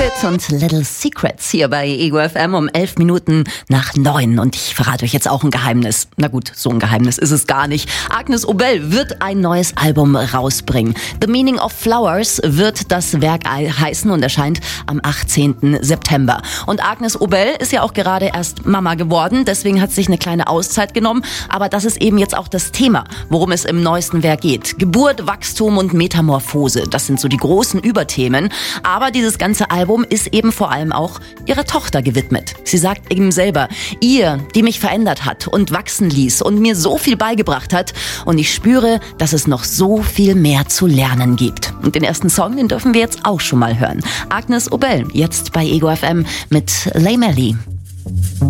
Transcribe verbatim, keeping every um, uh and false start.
Pitt und Little Secrets hier bei Ego F M um elf Minuten nach neun. Und ich verrate euch jetzt auch ein Geheimnis. Na gut, so ein Geheimnis ist es gar nicht. Agnes Obel wird ein neues Album rausbringen. The Meaning of Flowers wird das Werk heißen und erscheint am achtzehnten September. Und Agnes Obel ist ja auch gerade erst Mama geworden. Deswegen hat sie sich eine kleine Auszeit genommen. Aber das ist eben jetzt auch das Thema, worum es im neuesten Werk geht. Geburt, Wachstum und Metamorphose. Das sind so die großen Überthemen. Aber dieses ganze Album ist eben vor allem auch ihrer Tochter gewidmet. Sie sagt eben selber, ihr, die mich verändert hat und wachsen ließ und mir so viel beigebracht hat. Und ich spüre, dass es noch so viel mehr zu lernen gibt. Und den ersten Song, den dürfen wir jetzt auch schon mal hören. Agnes Obel, jetzt bei Ego F M mit Lay Melly.